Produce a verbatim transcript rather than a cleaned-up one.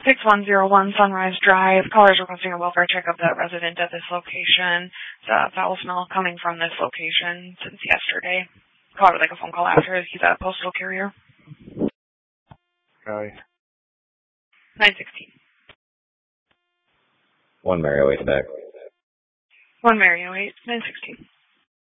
six one zero one Sunrise Drive. Callers requesting a welfare check of that resident at this location. There's a foul smell coming from this location since yesterday. Called like a phone call after. He's a postal carrier. Okay. nine sixteen. One Mario eight back. One Mario eight, nine sixteen.